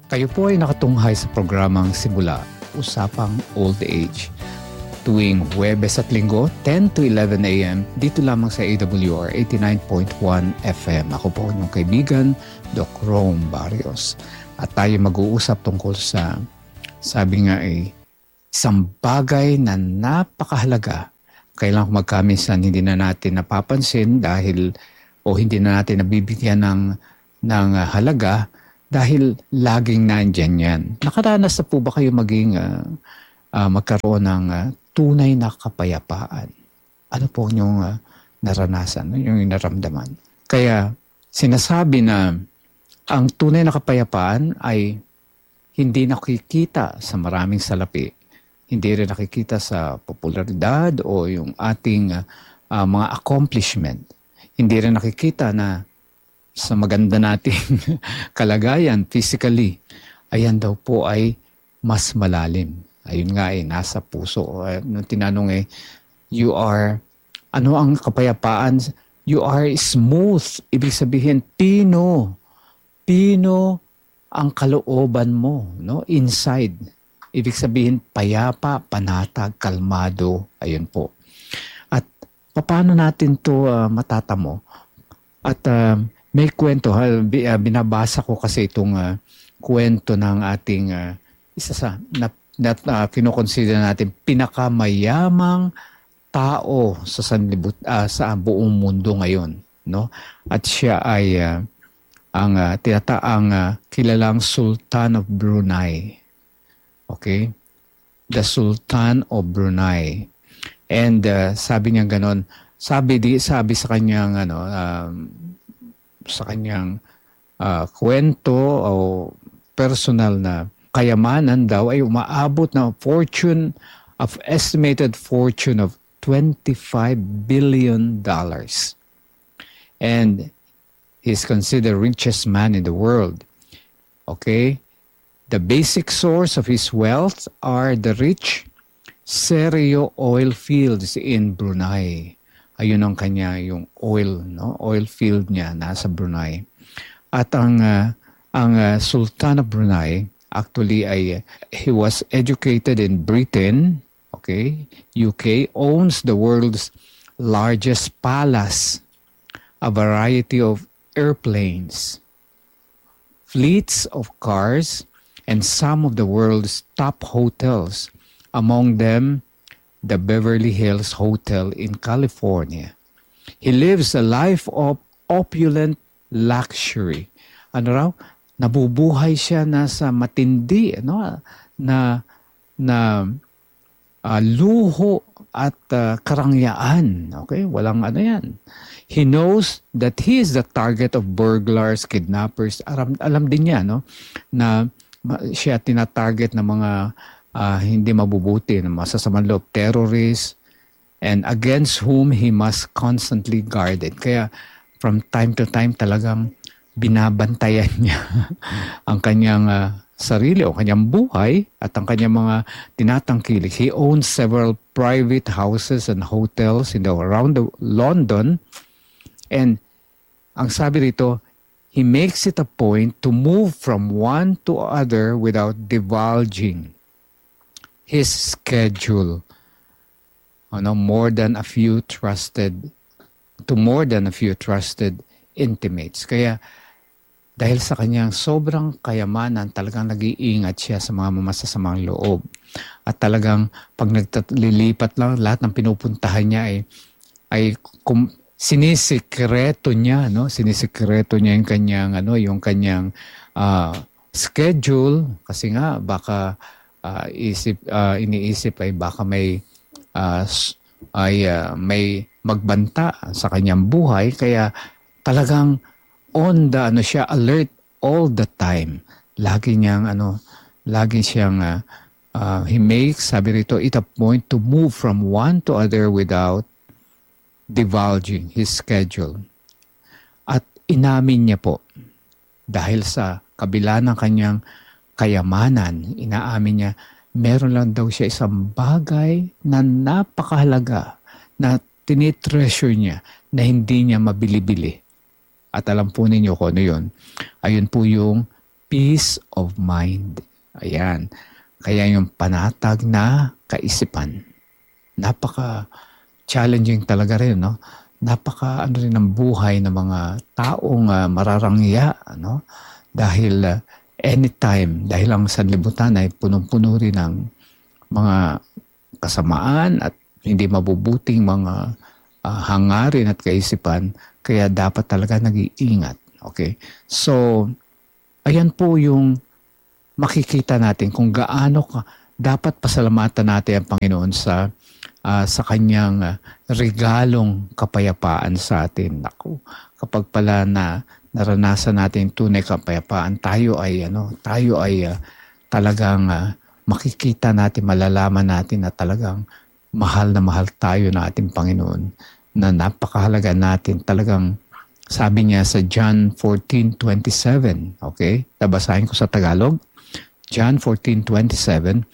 Kayo po ay nakatunghay sa programang Simula, Usapang Old Age. Tuwing Huwebes at Linggo, 10 to 11 a.m. dito lamang sa AWR 89.1 FM. Ako po inyong kaibigan, Doc Rome Barrios. At tayo mag-uusap tungkol sa, sabi nga isang bagay na napakahalaga. Kailangan magkaminsan hindi na natin napapansin dahil o hindi na natin nabibigyan ng halaga dahil laging nandyan yan. Nakaranas na po ba kayo maging magkaroon ng tunay na kapayapaan? Ano po yung naranasan, yung naramdaman? Kaya sinasabi na ang tunay na kapayapaan ay hindi nakikita sa maraming salapi. Hindi rin nakikita sa popularidad o yung ating mga accomplishment. Hindi rin nakikita na sa maganda nating kalagayan physically. Ayan daw po ay mas malalim. Ayun nga nasa puso. Nung tinanong ano ang kapayapaan? You are smooth. Ibig sabihin, pino ang kalooban mo, no? Inside. Ibig sabihin, payapa, panatag, kalmado. Ayun po. At paano natin to matatamo? At may kwento, binabasa ko kasi itong kwento ng ating isa sa kinoconsider natin pinakamayamang tao sa sa buong mundo ngayon, no? At siya ay ang kilalang Sultan of Brunei. Okay? The Sultan of Brunei. And sabi niya ganon, sabi sa kanyang sa kanyang kwento o personal na kayamanan daw ay umaabot na estimated fortune of $25 billion. And he's considered richest man in the world. Okay? The basic source of his wealth are the rich Serio oil fields in Brunei. Ayun ang kanya, yung oil, no? Oil field niya nasa Brunei. At ang Sultan of Brunei, actually he was educated in Britain, okay? UK, owns the world's largest palace, a variety of airplanes, fleets of cars, and some of the world's top hotels, among them the Beverly Hills Hotel in California. He lives a life of opulent luxury. Ano raw? Nabubuhay siya nasa matindi, na luho at karangyaan. Okay? Walang yan. He knows that he is the target of burglars, kidnappers. Alam din niya, no? Na siya tinatarget ng mga hindi mabubuti, ng masasamang loob, terrorists, and against whom he must constantly guard it. Kaya from time to time talagang binabantayan niya ang kanyang sarili o kanyang buhay at ang kanyang mga tinatangkilik. He owns several private houses and hotels around London, and ang sabi rito, he makes it a point to move from one to other without divulging his schedule more than a few trusted intimates. Kaya dahil sa kanyang sobrang kayamanan, talagang nag-iingat siya sa mga masasamang loob. At talagang pag naglilipat lang, lahat ng pinupuntahan niya sinisikreto niya, no? Sinisikreto niya yung kanyang schedule, kasi nga baka iniisip ay baka may magbanta sa kanyang buhay, kaya talagang siya alert all the time. Lagi siyang he makes, sabi rito, it a point to move from one to other without divulging his schedule. At inamin niya po, dahil sa kabila ng kanyang kayamanan, inaamin niya, meron lang daw siya isang bagay na napakahalaga na tinitreasure niya na hindi niya mabili-bili. At alam po ninyo kung ano yun. Ayun po yung peace of mind. Ayan. Kaya yung panatag na kaisipan. Napaka-challenging talaga rin, no? Napaka rin ng buhay ng mga taong mararangya, no? Dahil anytime, dahil ang sanlibutan ay punong-puno rin ng mga kasamaan at hindi mabubuting mga hangarin at kaisipan, kaya dapat talaga nag-iingat. Okay? So, ayan po yung makikita natin kung gaano dapat pasalamatan natin ang Panginoon sa kanyang regalong kapayapaan sa atin. Naku, kapag pala na naranasan natin tunay kapayapaan, tayo ay talagang makikita natin, malalaman natin na talagang mahal na mahal tayo na ating Panginoon, na napakahalaga natin. Talagang sabi niya sa John 14:27, okay? Tabasahin ko sa Tagalog. John 14:27,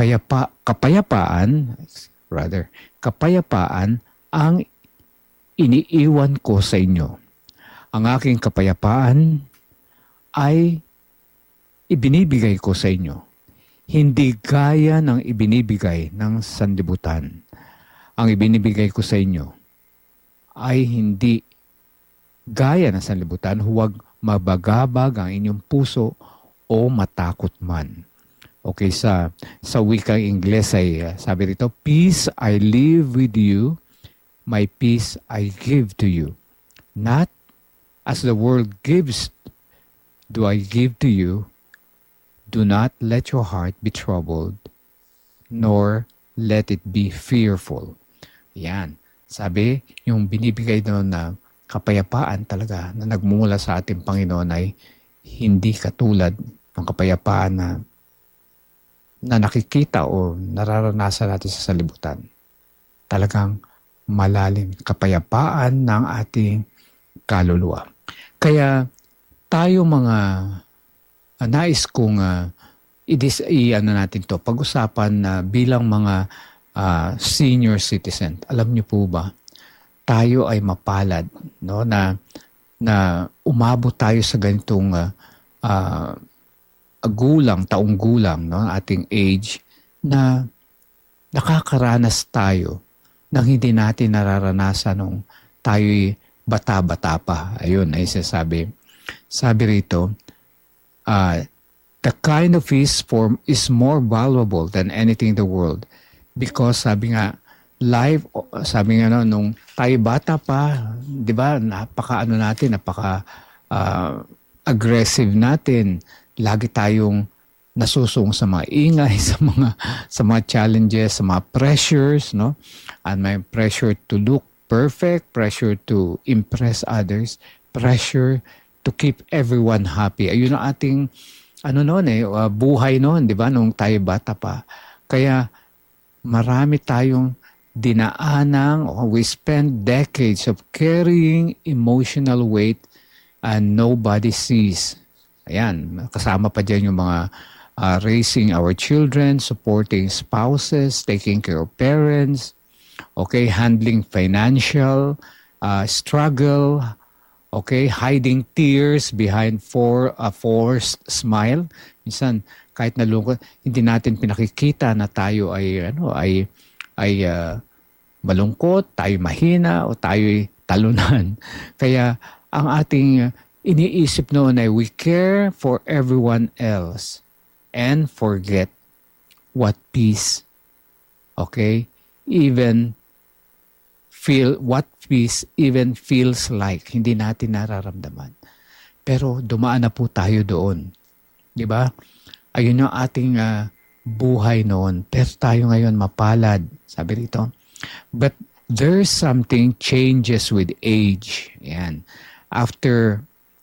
kapayapaan ang iniiwan ko sa inyo. Ang aking kapayapaan ay ibinibigay ko sa inyo. Hindi gaya ng ibinibigay ng sanlibutan. Ang ibinibigay ko sa inyo ay hindi gaya ng sanlibutan. Huwag mabagabag ang inyong puso o matakot man. Okay, sa wikang Ingles ay sabi rito, peace I leave with you, my peace I give to you. Not as the world gives, do I give to you. Do not let your heart be troubled, nor let it be fearful. Yan. Sabi, yung binibigay doon na kapayapaan talaga na nagmumula sa ating Panginoon ay hindi katulad ng kapayapaan na nakikita o nararanasan natin sa salibutan. Talagang malalim kapayapaan ng ating kaluluwa. Kaya tayo mga nais kong natin to, pag-usapan na bilang mga senior citizen. Alam niyo po ba, tayo ay mapalad, no, na umabot tayo sa ganitong taong gulang, no, ating age, na nakakaranas tayo nang hindi natin nararanasan nung tayo'y bata-bata pa. Ayun, ay sasabi. Sabi rito, the kind of peace form is more valuable than anything in the world because sabi nga, nung tayo bata pa, di ba, napaka aggressive natin. Lagi tayong nasusong sa mga ingay, sa mga challenges, sa mga pressures, no? And may pressure to look perfect, pressure to impress others, pressure to keep everyone happy. Ayun ang ating buhay noon, di ba, nung tayo bata pa. Kaya marami tayong we spend decades of carrying emotional weight and nobody sees. Ayan, kasama pa dyan yung mga raising our children, supporting spouses, taking care of parents, okay, handling financial struggle, okay, hiding tears behind a forced smile. Minsan, kahit nalungkot, hindi natin pinakikita na tayo ay malungkot, tayo mahina, o tayo talunan. Kaya ang ating iniisip noon ay we care for everyone else and forget what peace, okay, what peace even feels like. Hindi natin nararamdaman. Pero dumaan na po tayo doon. Di ba? Ayun yung ating buhay noon. Pero tayo ngayon mapalad. Sabi rito. But there's something changes with age. Yan. After,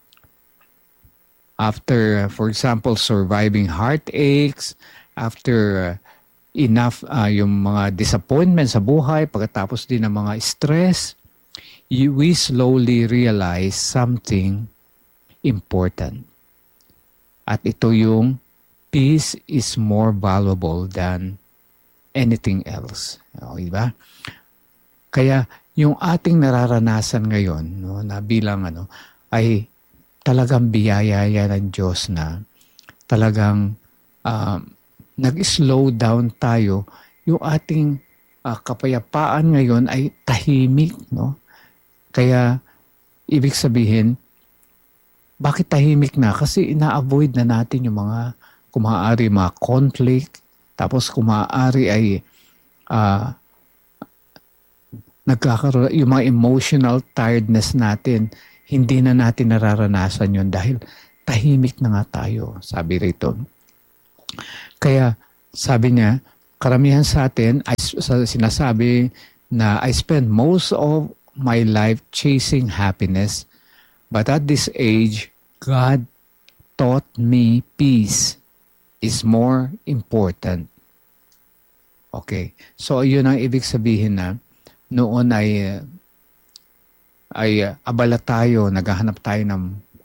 for example, surviving heartaches, after enough yung mga disappointment sa buhay, pagkatapos din ng mga stress, we slowly realize something important. At ito yung peace is more valuable than anything else. Diba? Kaya yung ating nararanasan ngayon, no, na bilang ay talagang biyaya ng Diyos na talagang uh, nag-slow down tayo, yung ating kapayapaan ngayon ay tahimik, no? Kaya ibig sabihin, bakit tahimik na? Kasi ina-avoid na natin yung mga, kung maaari, mga conflict, tapos kung maaari ay nagkakaroon, yung mga emotional tiredness natin, hindi na natin nararanasan yun dahil tahimik na nga tayo, sabi rito. Kaya sabi niya, karamihan sa atin ay sinasabi na I spend most of my life chasing happiness, but at this age, God taught me peace is more important. Okay. So, yun ang ibig sabihin na noon ay abala tayo, naghahanap tayo ng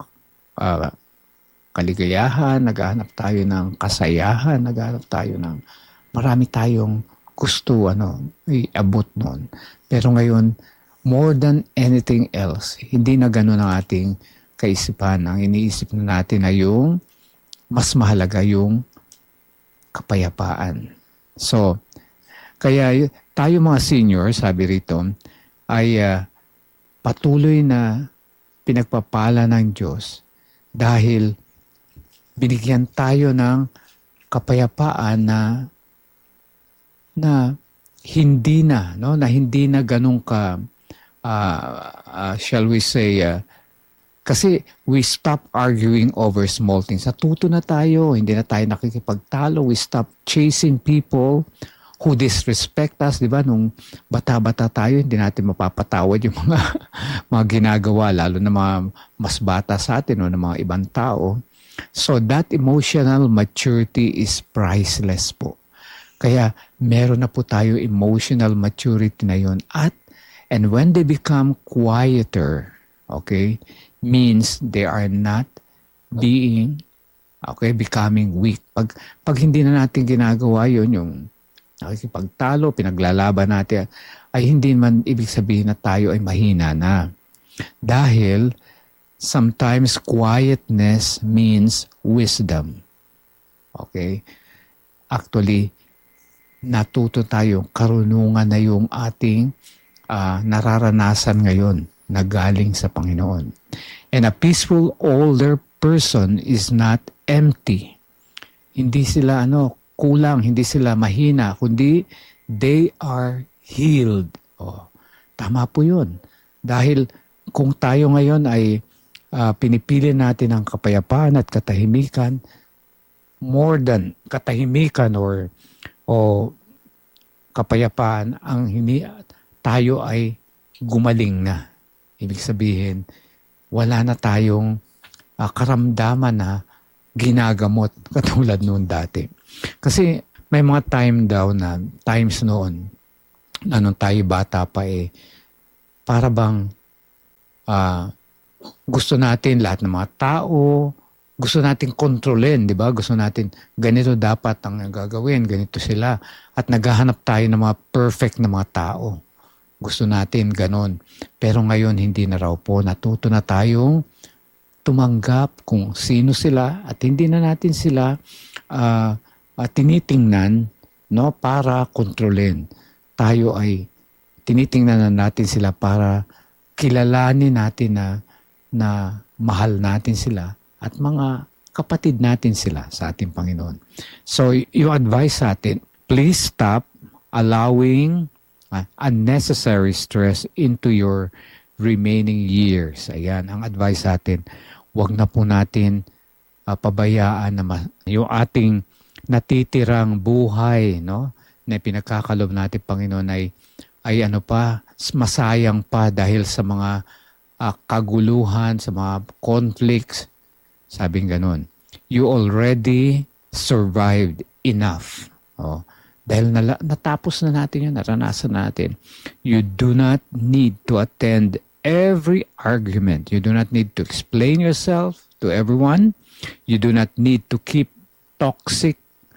kaligayahan, naghahanap tayo ng kasayahan, naghahanap tayo ng marami tayong gusto iabot noon. Pero ngayon, more than anything else, hindi na ganun ang ating kaisipan. Ang iniisip na natin ay yung mas mahalaga yung kapayapaan. So, kaya tayo mga senior, sabi rito, ay patuloy na pinagpapala ng Diyos dahil binigyan tayo ng kapayapaan na hindi na, no? Na hindi na ganun ka, shall we say, kasi we stop arguing over small things. Natuto na tayo, hindi na tayo nakikipagtalo. We stop chasing people who disrespect us, di ba? Nung bata-bata tayo, hindi natin mapapatawad yung mga ginagawa, lalo na mga mas bata sa atin o ng mga ibang tao. So that emotional maturity is priceless po. Kaya meron na po tayo emotional maturity na yun. And when they become quieter, okay, means they are not becoming weak. Pag hindi na natin ginagawa yun, yung nakikipagtalo, pinaglalaban natin, ay hindi man ibig sabihin na tayo ay mahina na. Dahil sometimes quietness means wisdom. Okay? Actually, natuto tayo, karunungan na yung ating nararanasan ngayon na galing sa Panginoon. And a peaceful older person is not empty. Hindi sila kulang, hindi sila mahina, kundi they are healed. Tama po yun. Dahil kung tayo ngayon ay pinipili natin ang kapayapaan at katahimikan, more than katahimikan o kapayapaan, tayo ay gumaling na. Ibig sabihin, wala na tayong karamdaman na ginagamot katulad noon dati. Kasi may mga times noon, nung tayo bata pa para bang gusto natin lahat ng mga tao, gusto natin kontrolin, di ba? Gusto natin ganito dapat ang gagawin, ganito sila. At naghahanap tayo ng mga perfect na mga tao. Gusto natin ganon. Pero ngayon hindi na raw po. Natuto na tayong tumanggap kung sino sila at hindi na natin sila tinitingnan, no, para kontrolin. Tayo ay tinitingnan na natin sila para kilalanin natin na mahal natin sila at mga kapatid natin sila sa ating Panginoon. So, yung advice sa atin, please stop allowing unnecessary stress into your remaining years. Ayan, ang advice sa atin. Huwag na po natin pabayaan na yung ating natitirang buhay, no, na pinagkakalob natin, Panginoon, ay masayang pa dahil sa mga kaguluhan, sa mga conflicts. Sabing ganun. You already survived enough. Dahil natapos na natin yun, naranasan natin. You do not need to attend every argument. You do not need to explain yourself to everyone. You do not need to keep toxic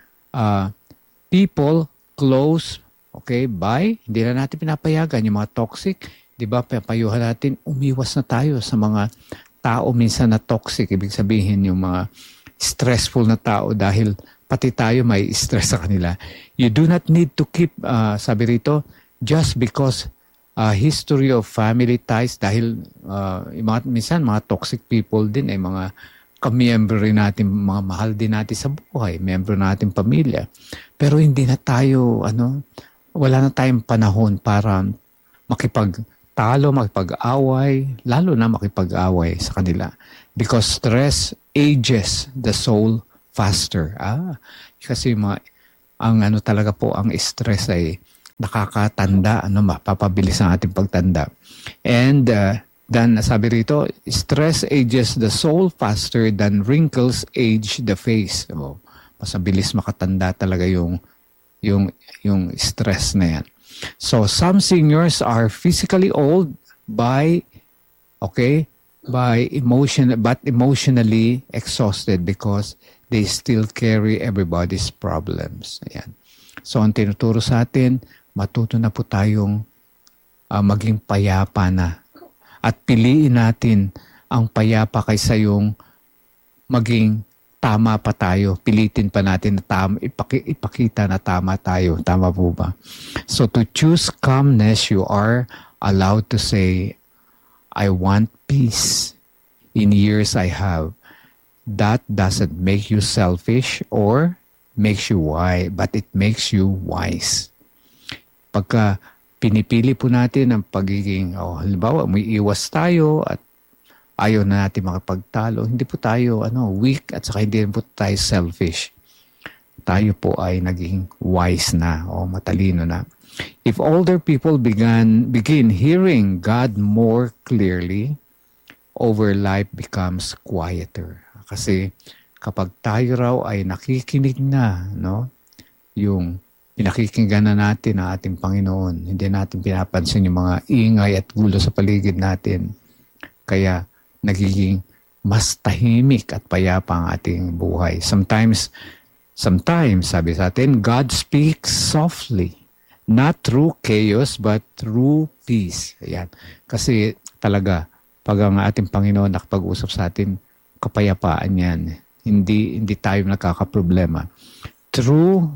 people close, hindi na natin pinapayagan yung mga toxic, di ba, papayuhan natin, umiwas na tayo sa mga tao minsan na toxic, ibig sabihin yung mga stressful na tao dahil pati tayo may stress sa kanila. You do not need to keep, sabi rito, just because history of family ties dahil minsan mga toxic people din ay mga kamiyembro rin natin, mga mahal din natin sa buhay, miyembro natin pamilya. Pero hindi na tayo, wala na tayong panahon para makipagtalo, makipag-away, lalo na makipag-away sa kanila. Because stress ages the soul faster. Kasi ang talaga po, ang stress ay nakakatanda, mapapabilis ang ating pagtanda. And then, sabi rito, stress ages the soul faster than wrinkles age the face. Mas mabilis makatanda talaga yung stress na yan. So, some seniors are physically old but emotionally exhausted because they still carry everybody's problems. Ayan. So, ang tinuturo sa atin, matuto na po tayong maging payapa na. At piliin natin ang payapa kaysa yung maging tama pa tayo. Pilitin pa natin na tama, ipakita na tama tayo. Tama po ba? So to choose calmness, you are allowed to say, I want peace in years I have. That doesn't make you selfish or makes you wise, but it makes you wise. Pagka pinipili po natin ang pagiging, halimbawa, may iwas tayo at ayaw na natin makapagtalo, hindi po tayo weak at saka hindi po tayo selfish. Tayo po ay naging wise na o matalino na. If older people begin hearing God more clearly, over life becomes quieter. Kasi kapag tayo raw ay nakikinig na, yung pinakikinggan na natin ang ating Panginoon. Hindi natin pinapansin yung mga ingay at gulo sa paligid natin. Kaya nagiging mas tahimik at payapa ang ating buhay. Sometimes, sabi sa atin, God speaks softly. Not through chaos, but through peace. Ayan. Kasi talaga, pag ang ating Panginoon nakapag-usap sa atin, kapayapaan yan. Hindi tayo nakakaproblema. Through,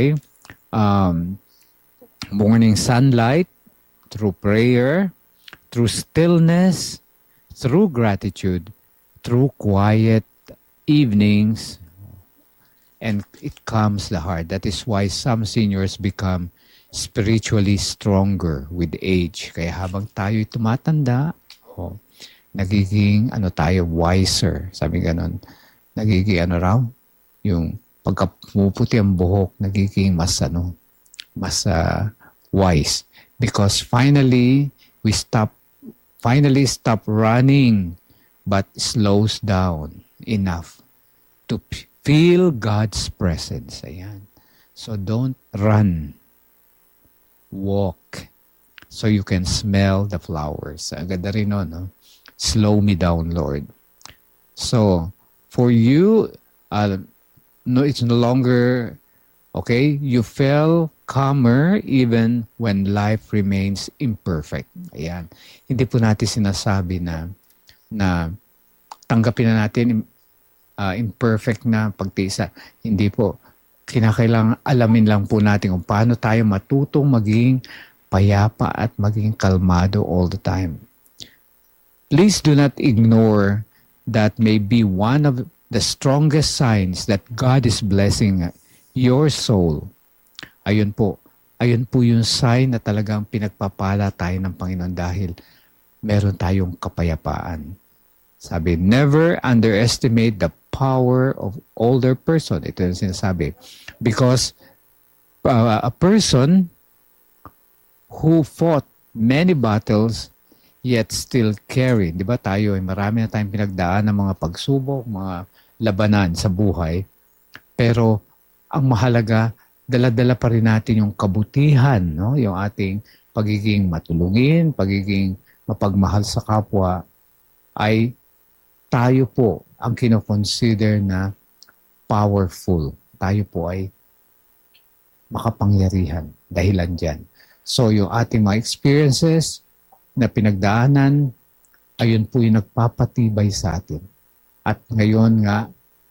morning sunlight, through prayer, through stillness, through gratitude, through quiet evenings, and it calms the heart. That is why some seniors become spiritually stronger with age. Kaya habang tayo'y tumatanda, nagiging tayo wiser. Sabi ganon. Nagiging yung pagka pumuputi ang buhok, nagiging mas wise. Because finally stop running but slows down enough to feel God's presence. Ayan. So don't run. Walk so you can smell the flowers. Ang ganda rin no? Slow me down, Lord. So, for you, it's no longer, you feel calmer even when life remains imperfect. Ayan. Hindi po natin sinasabi na tanggapin na natin imperfect na pagtisa. Hindi po. Kinakailangan alamin lang po natin kung paano tayo matutong maging payapa at maging kalmado all the time. Please do not ignore that may be one of the strongest signs that God is blessing your soul. Ayun po yung sign na talagang pinagpapala tayo ng Panginoon dahil meron tayong kapayapaan. Sabi, never underestimate the power of older person. Ito yung sinasabi. Because a person who fought many battles yet still carry. Di ba tayo, marami na tayong pinagdaan ng mga pagsubok, mga labanan sa buhay. Pero ang mahalaga, dala-dala pa rin natin yung kabutihan, yung ating pagiging matulungin, pagiging mapagmahal sa kapwa, ay tayo po ang kinoconsider na powerful. Tayo po ay makapangyarihan dahilan dyan. So yung ating mga experiences na pinagdaanan, ayun po yung nagpapatibay sa atin. At ngayon nga ay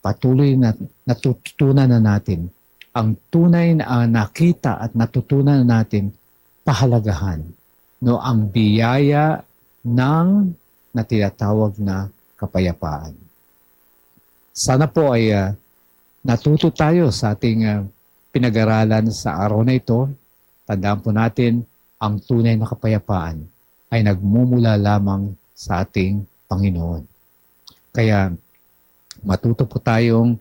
patuloy na natututunan na natin ang tunay na nakita at natutunan na natin pahalagahan no ang biyaya ng na tinatawag na kapayapaan. Sana po ay natuto tayo sa ating pinag-aralan sa araw na ito. Tandaan po natin ang tunay na kapayapaan ay nagmumula lamang sa ating Panginoon. Kaya matuto po tayong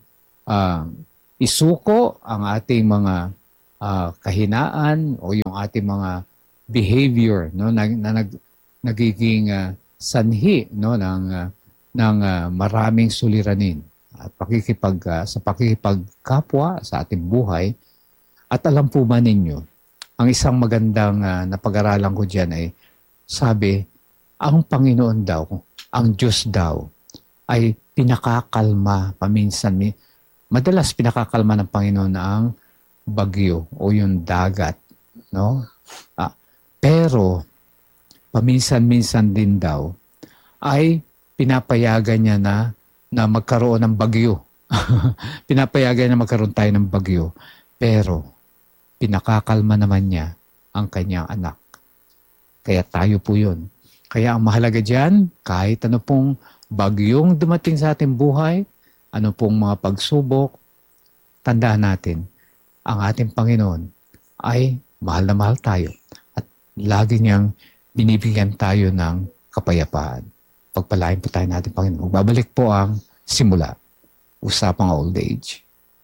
isuko ang ating mga kahinaan o yung ating mga behavior no na nagiging sanhi no ng maraming suliranin at sa pakikipagkapwa sa ating buhay. At alam po ba ninyo, ang isang magandang napag-aralan ko diyan ay sabi, ang Panginoon daw, ang Diyos daw ay pinakakalma paminsan. Madalas pinakakalma ng Panginoon ang bagyo o yung dagat, no? Pero paminsan-minsan din daw ay pinapayagan niya na magkaroon ng bagyo. Pinapayagan na magkaroon tayo ng bagyo. Pero pinakakalma naman niya ang kanyang anak. Kaya tayo po yun. Kaya ang mahalaga dyan, kahit ano pong bagyong dumating sa ating buhay, ano pong mga pagsubok, tandaan natin, ang ating Panginoon ay mahal na mahal tayo at lagi niyang binibigyan tayo ng kapayapaan. Pagpalain po tayo natin, Panginoon. Babalik po ang simula. Usapang Old Age.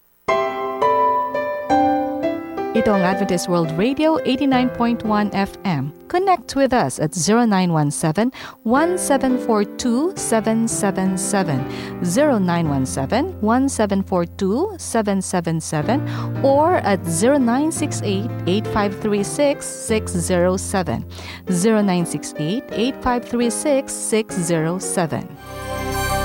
Ito ang Adventist World Radio 89.1 FM. Connect with us at 0917-1742-777, 0917-1742-777, or at 0968-8536-607, 0968-8536-607.